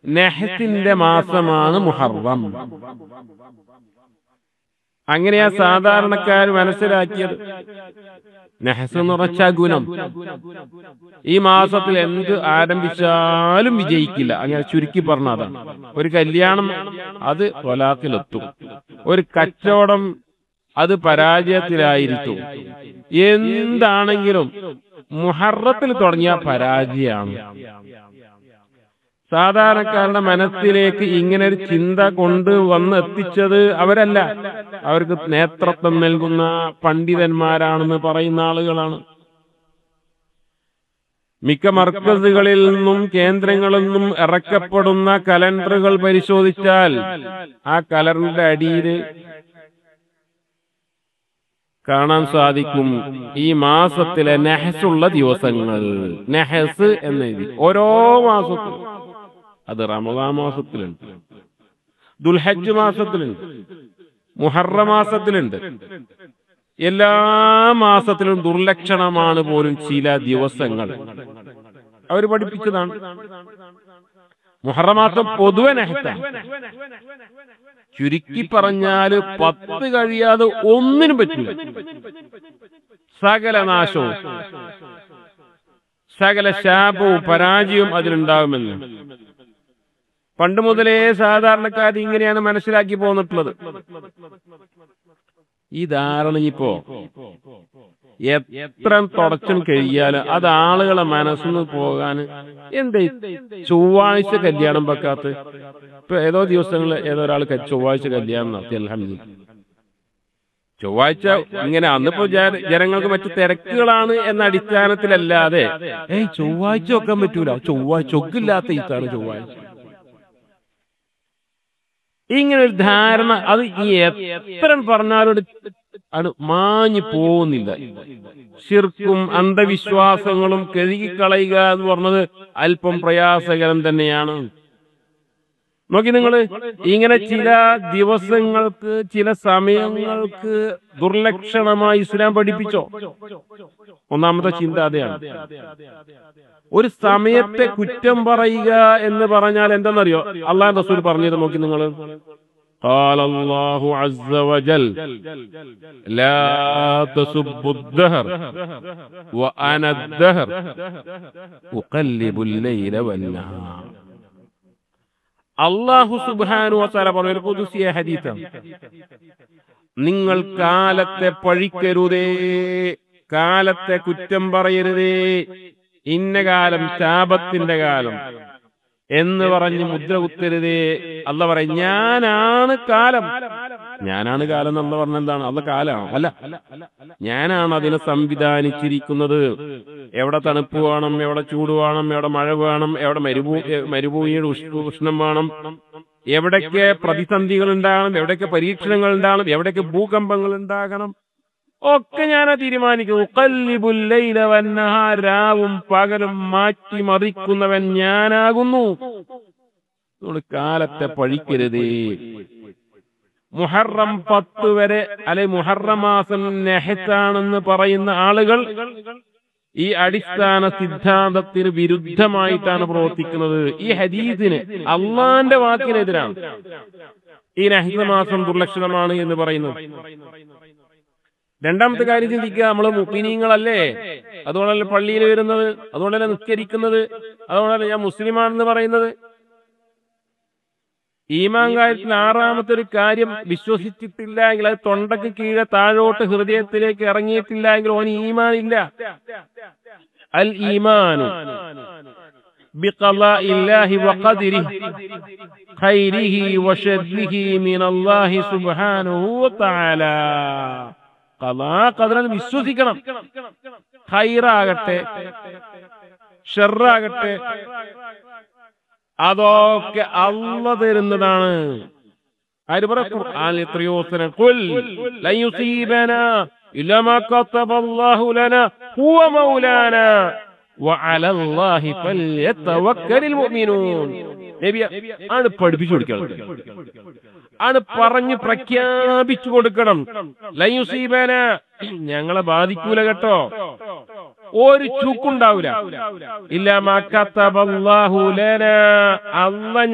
നെഹസിന്റെ മാസമാണ് മുഹറം. അങ്ങനെയാ സാധാരണക്കാർ മനസ്സിലാക്കിയത്. നെഹസ് എന്ന് പറഞ്ഞ ശകുനം. ഈ മാസത്തിൽ എന്ത് ആരംഭിച്ചാലും വിജയിക്കില്ല, അങ്ങനെ ചുരുക്കി പറഞ്ഞതാണ്. ഒരു കല്യാണം അത് ത്വലാഖിലെത്തും, ഒരു കച്ചവടം അത് പരാജയത്തിലായിരിക്കും. എന്താണെങ്കിലും മുഹറത്തിൽ തുടങ്ങിയ പരാജയമാണ്. സാധാരണക്കാരുടെ മനസ്സിലേക്ക് ഇങ്ങനെ ഒരു ചിന്ത കൊണ്ടുവന്ന് എത്തിച്ചത് അവരല്ല, അവർക്ക് നേതൃത്വം നൽകുന്ന പണ്ഡിതന്മാരാണെന്ന് പറയുന്ന ആളുകളാണ്. മിക്ക മർക്കസുകളിൽ നിന്നും കേന്ദ്രങ്ങളിൽ നിന്നും ഇറക്കപ്പെടുന്ന കലണ്ടറുകൾ പരിശോധിച്ചാൽ ആ കലണ്ടറിന്റെ അടിയിൽ കാണാൻ സാധിക്കും ഈ മാസത്തിലെ നെഹസുള്ള ദിവസങ്ങൾ. നെഹസ് എന്നെഴുതി ഓരോ മാസത്തിലും. അത് റമദാൻ മാസത്തിലുണ്ട്, ദുൽഹജ്ജ് മാസത്തിലുണ്ട്, മുഹറം മാസത്തിലുണ്ട്. എല്ലാ മാസത്തിലും ദുർലക്ഷണമാണ് പോലും ചില ദിവസങ്ങൾ. അവർ പഠിപ്പിച്ചതാണ്. മുഹറം മാസം പൊതുവെ നെഹത്താണ്. ചുരുക്കി പറഞ്ഞാല് 10 കഴിയാതെ ഒന്നിനും പറ്റില്ല. സകല നാശവും സകല ശാപവും പരാജയവും അതിലുണ്ടാകുമെന്ന് പണ്ട് മുതലേ സാധാരണക്കാർ ഇങ്ങനെയാണ് മനസ്സിലാക്കി പോന്നിട്ടുള്ളത്. ഈ ധാരണ ഇപ്പോ എത്ര തുടച്ചും കഴിയാല് അത് ആളുകളെ മനസ്സിന്ന് പോകാൻ എന്താ ചൊവ്വാഴ്ച കല്യാണം വെക്കാത്ത? ഇപ്പൊ ഏതോ ദിവസങ്ങളിൽ ഏതോ ഒരാൾ ചൊവ്വാഴ്ച കല്യാണം നടത്തി. അൽഹംദുലില്ലാഹ്. ചൊവ്വാഴ്ച ഇങ്ങനെ അന്നിപ്പോ ജനങ്ങൾക്ക് മറ്റു തിരക്കുകളാണ് എന്ന അടിസ്ഥാനത്തിലല്ലാതെ ചൊവ്വാഴ്ച വെക്കാൻ പറ്റൂല, ചൊവ്വാഴ്ച ഒക്കില്ലാത്ത ഈത്താണ് ചൊവ്വാഴ്ച. ഇങ്ങനെ ഒരു ധാരണ അത് ഈ എത്ര പറഞ്ഞാലും അത് മാഞ്ഞു പോകുന്നില്ല. ശിർക്കും അന്ധവിശ്വാസങ്ങളും കഴുകിക്കളയുക എന്ന് പറഞ്ഞത് അല്പം പ്രയാസകരം തന്നെയാണ്. നോക്കി നിങ്ങള്, ഇങ്ങനെ ചില ദിവസങ്ങൾക്ക് ചില സമയങ്ങൾക്ക് ദുർലക്ഷണമായി ഇസ്ലാം പഠിപ്പിച്ചോ? ഒന്നാമത്തെ ചിന്ത അതെയാണ്. ഒരു സമയത്തെ കുറ്റം പറയുക എന്ന് പറഞ്ഞാൽ എന്തെന്നറിയോ? അല്ലാഹു റസൂൽ പറഞ്ഞത് നോക്കി നിങ്ങള്. قال الله عز وجل لا تسبوا الدهر وأنا الدهر أقلب الليل والنهار. അല്ലാഹു സുബ്ഹാനഹു വ തആല പറഞ്ഞ ഒരു ഖുദ്സിയ ഹദീസാണ്. നിങ്ങൾ കാലത്തെ പഴിക്കരുതേ, കാലത്തെ കുറ്റം പറയരുതേ, ഇന്ന കാലം ശാപത്തിന്റെ കാലം എന്ന് പറഞ്ഞ് മുദ്ര കുത്തരുതേ. അല്ല പറയും ഞാനാണ് കാലം. ഞാനാണ് കാലം എന്ന് പറഞ്ഞ എന്താണ്? അല്ല കാലമാണ് അല്ല, ഞാനാണ് അതിനെ സംവിധാനിച്ചിരിക്കുന്നത്. എവിടെ തണുപ്പ് വേണം, എവിടെ ചൂട് വേണം, എവിടെ മഴ വേണം, എവിടെ മരുഭൂമിയുടെ ഉഷ്ണം വേണം, എവിടൊക്കെ പ്രതിസന്ധികൾ ഉണ്ടാകണം, എവിടൊക്കെ പരീക്ഷണങ്ങൾ ഉണ്ടാകണം, എവിടൊക്കെ ഭൂകമ്പങ്ങൾ ഉണ്ടാകണം, ഒക്കെ ഞാനാ തീരുമാനിക്കുന്നു. ഖല്ലിബുൽ ലൈല വന്നഹാർ, രാവും പകലും മാറ്റി മറിക്കുന്നവൻ ഞാനാകുന്നു. കാലത്തെ പഴിക്കരുതേ. മുഹറം 10 വരെ അല്ലെ മുഹറം മാസം നെഹത്താണെന്ന് പറയുന്ന ആളുകൾ ഈ അടിസ്ഥാന സിദ്ധാന്തത്തിന് വിരുദ്ധമായിട്ടാണ് പ്രവർത്തിക്കുന്നത്. ഈ ഹദീസിന്, അള്ളാന്റെ വാക്കിനെതിരാണ് ഈ നെഹത്ത് മാസം ദുർലക്ഷണമാണ് എന്ന് പറയുന്നത്. രണ്ടാമത്തെ കാര്യം ചിന്തിക്കുക, നമ്മള് മുഅ്മിനീങ്ങളല്ലേ, അതുകൊണ്ടല്ലേ പള്ളിയിൽ വരുന്നത്, അതുകൊണ്ടല്ലേ നിസ്കരിക്കുന്നത്, അതുകൊണ്ടല്ലേ ഞാൻ മുസ്ലിമാണെന്ന് പറയുന്നത്. ഈമാൻ കാര്യത്തിൽ 6ാമത്തെ ഒരു കാര്യം വിശ്വസിച്ചിട്ടില്ല എങ്കിൽ, അത് തൊണ്ടക്ക് കീഴെ താഴോട്ട് ഹൃദയത്തിലേക്ക് ഇറങ്ങിയിട്ടില്ല എങ്കിൽ ഓന് ഈമാൻ ഇല്ല. അൽ ഈമാനു ബിഖളാഇല്ലാഹി വഖദരിഹി ഖൈരിഹി വശർരിഹി മിനല്ലാഹി സുബ്ഹാനഹു വതആല. ഖളാ ഖദറിൽ വിശ്വസിക്കണം. ഖൈറാകട്ടെ ഷർറാകട്ടെ അതൊക്കെ അല്ലാഹു തരുന്നതാണ്. ആര് പറ? ഖുർആനിൽ എത്രയോ സ്ഥലം ഖുൽ ലൻ യുസീബനാ ഇല്ലാ മാ കതബല്ലാഹു ലനാ ഹുവ മൗലാനാ വഅലല്ലാഹി ഫൽയതവക്കലിൽ മുഅ്മിനൂൻ. നബി ആണ് പഠിപ്പിച്ചു കൊടുക്കണം, ആണ് പറഞ്ഞ് പ്രഖ്യാപിച്ചു കൊടുക്കണം. ലൻ യുസീബനാ, ഞങ്ങളെ ബാധിക്കൂല കേട്ടോ, ഒരു ചൂക്കുണ്ടാവൂല. ഇല്ലാ മാ കതബല്ലാഹു ലനാ, അല്ലാഹ്